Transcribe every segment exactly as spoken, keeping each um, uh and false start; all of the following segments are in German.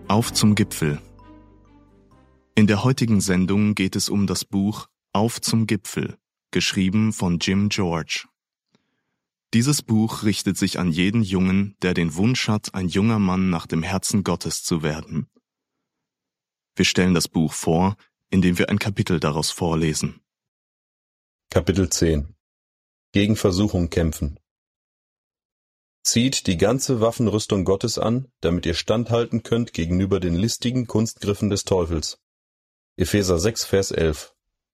Auf zum Gipfel. In der heutigen Sendung geht es um das Buch Auf zum Gipfel, geschrieben von Jim George. Dieses Buch richtet sich an jeden Jungen, der den Wunsch hat, ein junger Mann nach dem Herzen Gottes zu werden. Wir stellen das Buch vor, indem wir ein Kapitel daraus vorlesen. Kapitel zehn. Gegen Versuchung kämpfen. Zieht die ganze Waffenrüstung Gottes an, damit ihr standhalten könnt gegenüber den listigen Kunstgriffen des Teufels. Epheser sechs, Vers elf.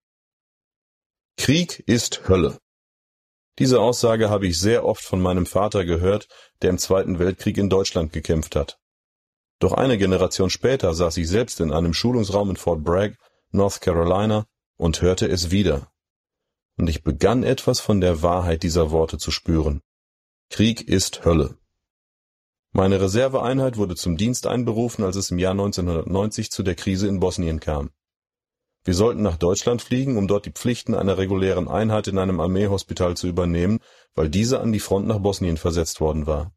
Krieg ist Hölle. Diese Aussage habe ich sehr oft von meinem Vater gehört, der im Zweiten Weltkrieg in Deutschland gekämpft hat. Doch eine Generation später saß ich selbst in einem Schulungsraum in Fort Bragg, North Carolina, und hörte es wieder. Und ich begann etwas von der Wahrheit dieser Worte zu spüren. Krieg ist Hölle. Meine Reserveeinheit wurde zum Dienst einberufen, als es im Jahr neunzehnhundertneunzig zu der Krise in Bosnien kam. Wir sollten nach Deutschland fliegen, um dort die Pflichten einer regulären Einheit in einem Armeehospital zu übernehmen, weil diese an die Front nach Bosnien versetzt worden war.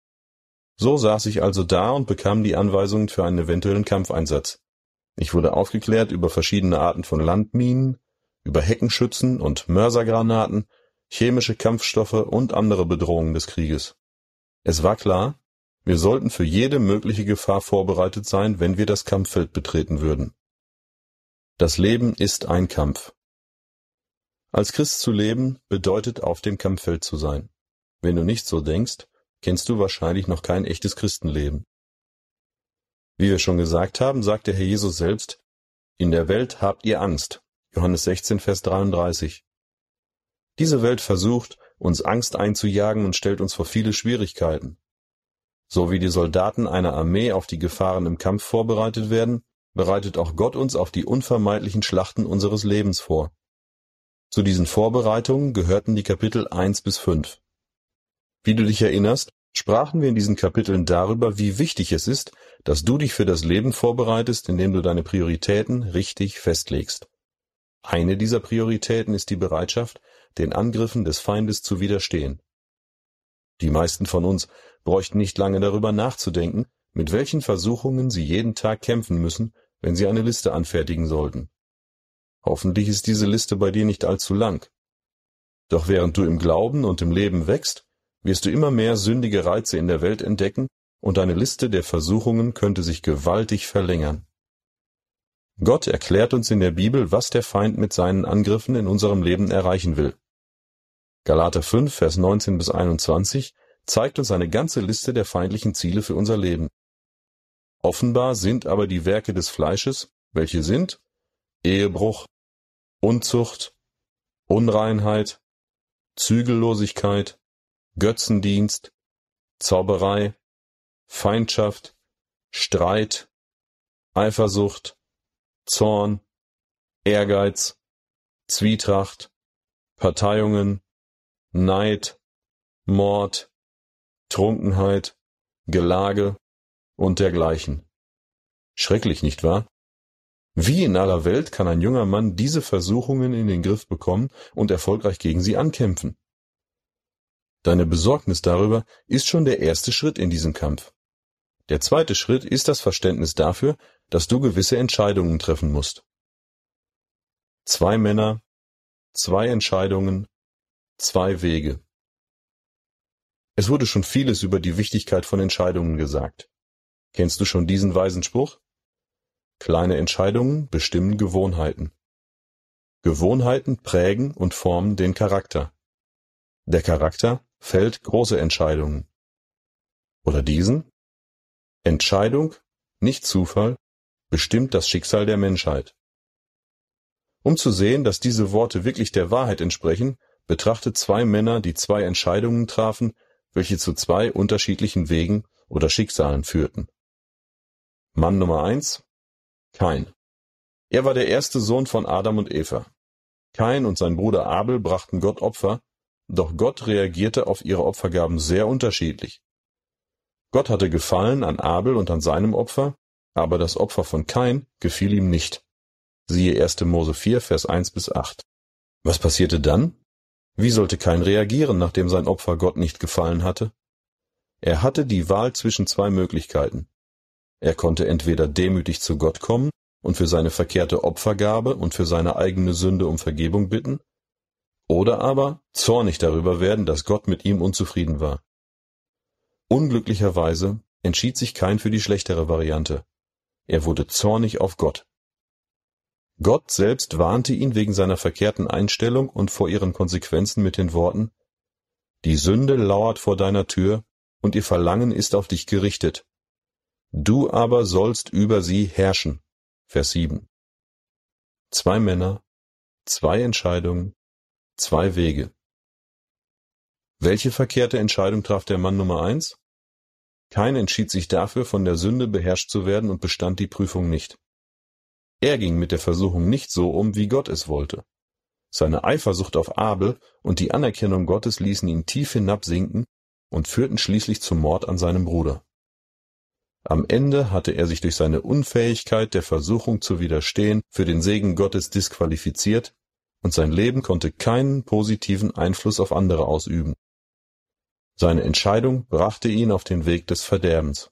So saß ich also da und bekam die Anweisungen für einen eventuellen Kampfeinsatz. Ich wurde aufgeklärt über verschiedene Arten von Landminen, über Heckenschützen und Mörsergranaten, chemische Kampfstoffe und andere Bedrohungen des Krieges. Es war klar, wir sollten für jede mögliche Gefahr vorbereitet sein, wenn wir das Kampffeld betreten würden. Das Leben ist ein Kampf. Als Christ zu leben bedeutet, auf dem Kampffeld zu sein. Wenn du nicht so denkst, kennst du wahrscheinlich noch kein echtes Christenleben. Wie wir schon gesagt haben, sagt der Herr Jesus selbst, in der Welt habt ihr Angst. Johannes sechzehn, Vers dreiunddreißig. Diese Welt versucht, uns Angst einzujagen und stellt uns vor viele Schwierigkeiten. So wie die Soldaten einer Armee auf die Gefahren im Kampf vorbereitet werden, bereitet auch Gott uns auf die unvermeidlichen Schlachten unseres Lebens vor. Zu diesen Vorbereitungen gehörten die Kapitel eins bis fünf. Wie du dich erinnerst, sprachen wir in diesen Kapiteln darüber, wie wichtig es ist, dass du dich für das Leben vorbereitest, indem du deine Prioritäten richtig festlegst. Eine dieser Prioritäten ist die Bereitschaft, den Angriffen des Feindes zu widerstehen. Die meisten von uns bräuchten nicht lange darüber nachzudenken, mit welchen Versuchungen sie jeden Tag kämpfen müssen, wenn sie eine Liste anfertigen sollten. Hoffentlich ist diese Liste bei dir nicht allzu lang. Doch während du im Glauben und im Leben wächst, wirst du immer mehr sündige Reize in der Welt entdecken und deine Liste der Versuchungen könnte sich gewaltig verlängern. Gott erklärt uns in der Bibel, was der Feind mit seinen Angriffen in unserem Leben erreichen will. Galater fünf, Vers neunzehn bis einundzwanzig zeigt uns eine ganze Liste der feindlichen Ziele für unser Leben. Offenbar sind aber die Werke des Fleisches, welche sind Ehebruch, Unzucht, Unreinheit, Zügellosigkeit, Götzendienst, Zauberei, Feindschaft, Streit, Eifersucht, Zorn, Ehrgeiz, Zwietracht, Parteiungen, Neid, Mord, Trunkenheit, Gelage und dergleichen. Schrecklich, nicht wahr? Wie in aller Welt kann ein junger Mann diese Versuchungen in den Griff bekommen und erfolgreich gegen sie ankämpfen? Deine Besorgnis darüber ist schon der erste Schritt in diesem Kampf. Der zweite Schritt ist das Verständnis dafür, dass du gewisse Entscheidungen treffen musst. Zwei Männer, zwei Entscheidungen, zwei Wege. Es wurde schon vieles über die Wichtigkeit von Entscheidungen gesagt. Kennst du schon diesen weisen Spruch? Kleine Entscheidungen bestimmen Gewohnheiten. Gewohnheiten prägen und formen den Charakter. Der Charakter fällt große Entscheidungen. Oder diesen? Entscheidung, nicht Zufall, bestimmt das Schicksal der Menschheit. Um zu sehen, dass diese Worte wirklich der Wahrheit entsprechen, betrachte zwei Männer, die zwei Entscheidungen trafen, welche zu zwei unterschiedlichen Wegen oder Schicksalen führten. Mann Nummer eins, Kain. Er war der erste Sohn von Adam und Eva. Kain und sein Bruder Abel brachten Gott Opfer, doch Gott reagierte auf ihre Opfergaben sehr unterschiedlich. Gott hatte Gefallen an Abel und an seinem Opfer, aber das Opfer von Kain gefiel ihm nicht. Siehe erster Mose vier, Vers eins bis acht. Was passierte dann? Wie sollte Kain reagieren, nachdem sein Opfer Gott nicht gefallen hatte? Er hatte die Wahl zwischen zwei Möglichkeiten. Er konnte entweder demütig zu Gott kommen und für seine verkehrte Opfergabe und für seine eigene Sünde um Vergebung bitten, oder aber zornig darüber werden, dass Gott mit ihm unzufrieden war. Unglücklicherweise entschied sich Kain für die schlechtere Variante. Er wurde zornig auf Gott. Gott selbst warnte ihn wegen seiner verkehrten Einstellung und vor ihren Konsequenzen mit den Worten: Die Sünde lauert vor deiner Tür, und ihr Verlangen ist auf dich gerichtet. Du aber sollst über sie herrschen. Vers sieben. Zwei Männer, zwei Entscheidungen, zwei Wege. Welche verkehrte Entscheidung traf der Mann Nummer eins? Kain entschied sich dafür, von der Sünde beherrscht zu werden und bestand die Prüfung nicht. Er ging mit der Versuchung nicht so um, wie Gott es wollte. Seine Eifersucht auf Abel und die Anerkennung Gottes ließen ihn tief hinabsinken und führten schließlich zum Mord an seinem Bruder. Am Ende hatte er sich durch seine Unfähigkeit, der Versuchung zu widerstehen, für den Segen Gottes disqualifiziert, und sein Leben konnte keinen positiven Einfluss auf andere ausüben. Seine Entscheidung brachte ihn auf den Weg des Verderbens.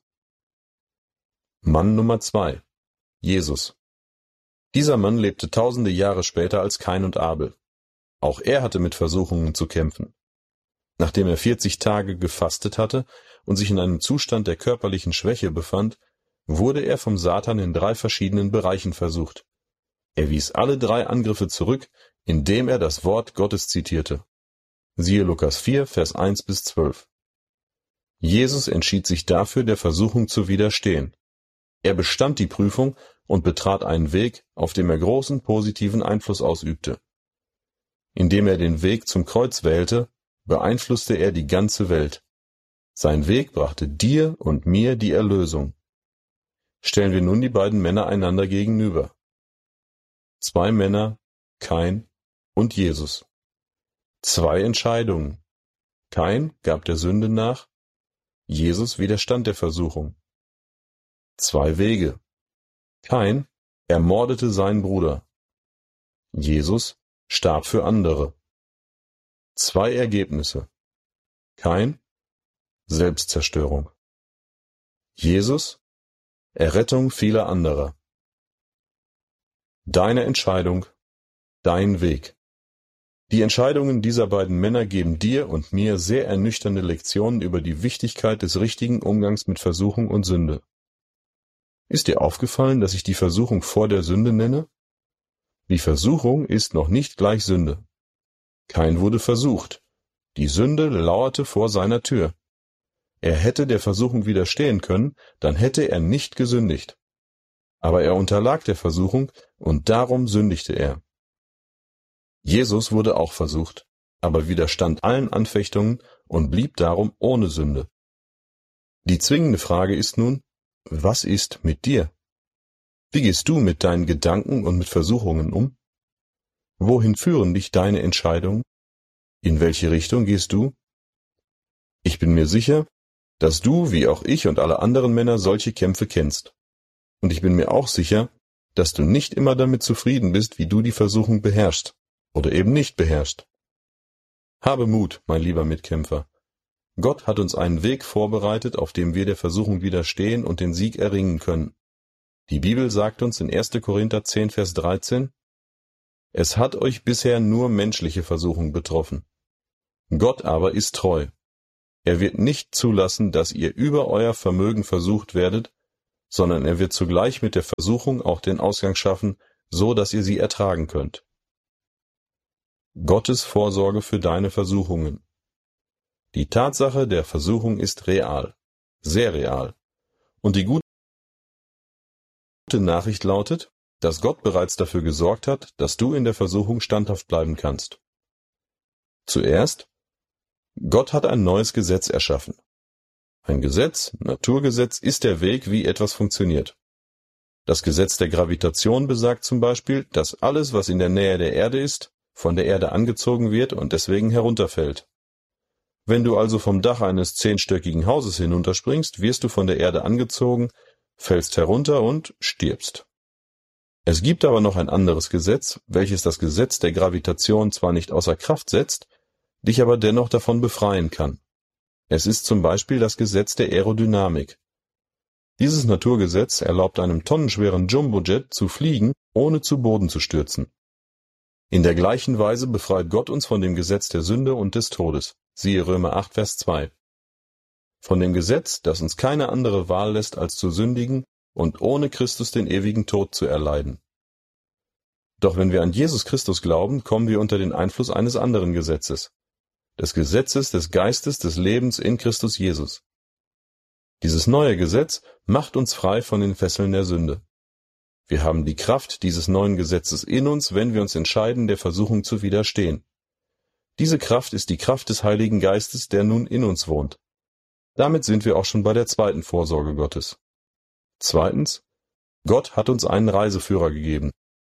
Mann Nummer zwei. Jesus. Dieser Mann lebte tausende Jahre später als Kain und Abel. Auch er hatte mit Versuchungen zu kämpfen. Nachdem er vierzig Tage gefastet hatte und sich in einem Zustand der körperlichen Schwäche befand, wurde er vom Satan in drei verschiedenen Bereichen versucht. Er wies alle drei Angriffe zurück, indem er das Wort Gottes zitierte. Siehe Lukas vier, Vers eins bis zwölf. Jesus entschied sich dafür, der Versuchung zu widerstehen. Er bestand die Prüfung und betrat einen Weg, auf dem er großen positiven Einfluss ausübte. Indem er den Weg zum Kreuz wählte, beeinflusste er die ganze Welt. Sein Weg brachte dir und mir die Erlösung. Stellen wir nun die beiden Männer einander gegenüber. Zwei Männer, Kain und Jesus. Zwei Entscheidungen. Kain gab der Sünde nach, Jesus widerstand der Versuchung. Zwei Wege. Kain ermordete seinen Bruder. Jesus starb für andere. Zwei Ergebnisse. Kain, Selbstzerstörung. Jesus, Errettung vieler anderer. Deine Entscheidung, dein Weg. Die Entscheidungen dieser beiden Männer geben dir und mir sehr ernüchternde Lektionen über die Wichtigkeit des richtigen Umgangs mit Versuchung und Sünde. Ist dir aufgefallen, dass ich die Versuchung vor der Sünde nenne? Die Versuchung ist noch nicht gleich Sünde. Kain wurde versucht. Die Sünde lauerte vor seiner Tür. Er hätte der Versuchung widerstehen können, dann hätte er nicht gesündigt. Aber er unterlag der Versuchung und darum sündigte er. Jesus wurde auch versucht, aber widerstand allen Anfechtungen und blieb darum ohne Sünde. Die zwingende Frage ist nun: Was ist mit dir? Wie gehst du mit deinen Gedanken und mit Versuchungen um? Wohin führen dich deine Entscheidungen? In welche Richtung gehst du? Ich bin mir sicher, dass du, wie auch ich und alle anderen Männer, solche Kämpfe kennst. Und ich bin mir auch sicher, dass du nicht immer damit zufrieden bist, wie du die Versuchung beherrschst oder eben nicht beherrschst. Habe Mut, mein lieber Mitkämpfer. Gott hat uns einen Weg vorbereitet, auf dem wir der Versuchung widerstehen und den Sieg erringen können. Die Bibel sagt uns in erster Korinther zehn, Vers dreizehn, es hat euch bisher nur menschliche Versuchung betroffen. Gott aber ist treu. Er wird nicht zulassen, dass ihr über euer Vermögen versucht werdet, sondern er wird zugleich mit der Versuchung auch den Ausgang schaffen, so dass ihr sie ertragen könnt. Gottes Vorsorge für deine Versuchungen. Die Tatsache der Versuchung ist real, sehr real. Und die gute Nachricht lautet, dass Gott bereits dafür gesorgt hat, dass du in der Versuchung standhaft bleiben kannst. Zuerst, Gott hat ein neues Gesetz erschaffen. Ein Gesetz, Naturgesetz, ist der Weg, wie etwas funktioniert. Das Gesetz der Gravitation besagt zum Beispiel, dass alles, was in der Nähe der Erde ist, von der Erde angezogen wird und deswegen herunterfällt. Wenn du also vom Dach eines zehnstöckigen Hauses hinunterspringst, wirst du von der Erde angezogen, fällst herunter und stirbst. Es gibt aber noch ein anderes Gesetz, welches das Gesetz der Gravitation zwar nicht außer Kraft setzt, dich aber dennoch davon befreien kann. Es ist zum Beispiel das Gesetz der Aerodynamik. Dieses Naturgesetz erlaubt einem tonnenschweren Jumbojet zu fliegen, ohne zu Boden zu stürzen. In der gleichen Weise befreit Gott uns von dem Gesetz der Sünde und des Todes. Siehe Römer acht, Vers zwei. Von dem Gesetz, das uns keine andere Wahl lässt, als zu sündigen und ohne Christus den ewigen Tod zu erleiden. Doch wenn wir an Jesus Christus glauben, kommen wir unter den Einfluss eines anderen Gesetzes, des Gesetzes des Geistes des Lebens in Christus Jesus. Dieses neue Gesetz macht uns frei von den Fesseln der Sünde. Wir haben die Kraft dieses neuen Gesetzes in uns, wenn wir uns entscheiden, der Versuchung zu widerstehen. Diese Kraft ist die Kraft des Heiligen Geistes, der nun in uns wohnt. Damit sind wir auch schon bei der zweiten Vorsorge Gottes. Zweitens, Gott hat uns einen Reiseführer gegeben.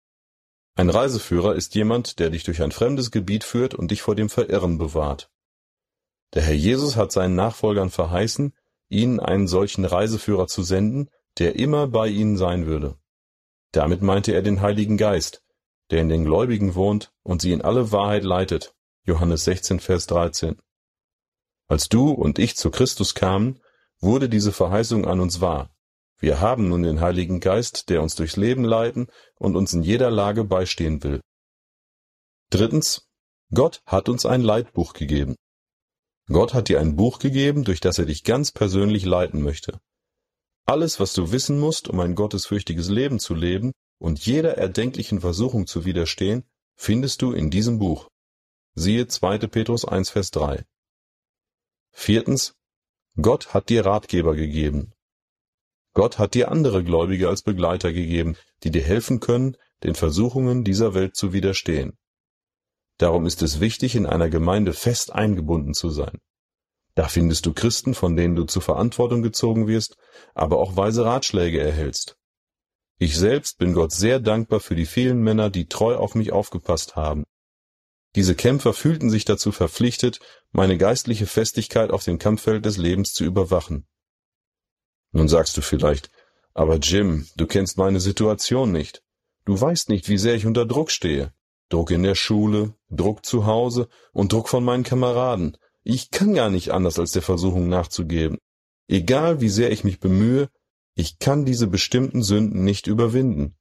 Ein Reiseführer ist jemand, der dich durch ein fremdes Gebiet führt und dich vor dem Verirren bewahrt. Der Herr Jesus hat seinen Nachfolgern verheißen, ihnen einen solchen Reiseführer zu senden, der immer bei ihnen sein würde. Damit meinte er den Heiligen Geist, der in den Gläubigen wohnt und sie in alle Wahrheit leitet. Johannes sechzehn, Vers dreizehn. Als du und ich zu Christus kamen, wurde diese Verheißung an uns wahr. Wir haben nun den Heiligen Geist, der uns durchs Leben leiten und uns in jeder Lage beistehen will. Drittens, Gott hat uns ein Leitbuch gegeben. Gott hat dir ein Buch gegeben, durch das er dich ganz persönlich leiten möchte. Alles, was du wissen musst, um ein gottesfürchtiges Leben zu leben und jeder erdenklichen Versuchung zu widerstehen, findest du in diesem Buch. Siehe zweiter Petrus eins, Vers drei. Viertens, Gott hat dir Ratgeber gegeben. Gott hat dir andere Gläubige als Begleiter gegeben, die dir helfen können, den Versuchungen dieser Welt zu widerstehen. Darum ist es wichtig, in einer Gemeinde fest eingebunden zu sein. Da findest du Christen, von denen du zur Verantwortung gezogen wirst, aber auch weise Ratschläge erhältst. Ich selbst bin Gott sehr dankbar für die vielen Männer, die treu auf mich aufgepasst haben. Diese Kämpfer fühlten sich dazu verpflichtet, meine geistliche Festigkeit auf dem Kampffeld des Lebens zu überwachen. Nun sagst du vielleicht, aber Jim, du kennst meine Situation nicht. Du weißt nicht, wie sehr ich unter Druck stehe. Druck in der Schule, Druck zu Hause und Druck von meinen Kameraden. Ich kann gar nicht anders, als der Versuchung nachzugeben. Egal wie sehr ich mich bemühe, ich kann diese bestimmten Sünden nicht überwinden.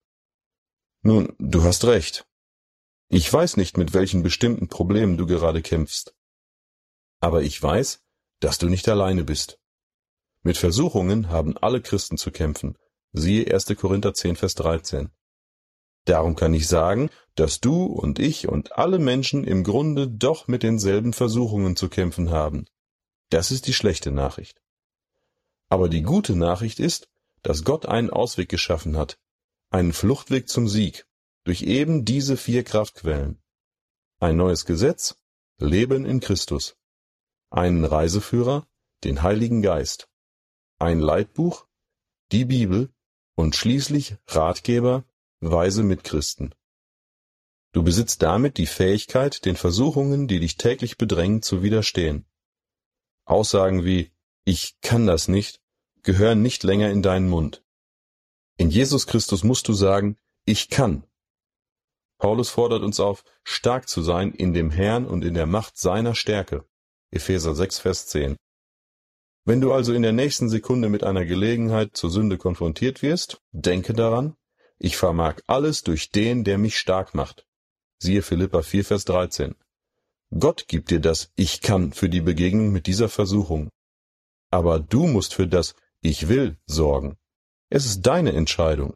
Nun, du hast recht. Ich weiß nicht, mit welchen bestimmten Problemen du gerade kämpfst. Aber ich weiß, dass du nicht alleine bist. Mit Versuchungen haben alle Christen zu kämpfen. Siehe erster Korinther zehn, Vers dreizehn. Darum kann ich sagen, dass du und ich und alle Menschen im Grunde doch mit denselben Versuchungen zu kämpfen haben. Das ist die schlechte Nachricht. Aber die gute Nachricht ist, dass Gott einen Ausweg geschaffen hat, einen Fluchtweg zum Sieg, durch eben diese vier Kraftquellen. Ein neues Gesetz, Leben in Christus. Einen Reiseführer, den Heiligen Geist. Ein Leitbuch, die Bibel und schließlich Ratgeber, weise Mitchristen. Du besitzt damit die Fähigkeit, den Versuchungen, die dich täglich bedrängen, zu widerstehen. Aussagen wie »Ich kann das nicht« gehören nicht länger in deinen Mund. In Jesus Christus musst du sagen »Ich kann«. Paulus fordert uns auf, stark zu sein in dem Herrn und in der Macht seiner Stärke. Epheser sechs, Vers zehn. Wenn du also in der nächsten Sekunde mit einer Gelegenheit zur Sünde konfrontiert wirst, denke daran, ich vermag alles durch den, der mich stark macht. Siehe Philipper vier, Vers dreizehn. Gott gibt dir das Ich kann für die Begegnung mit dieser Versuchung. Aber du musst für das Ich will sorgen. Es ist deine Entscheidung.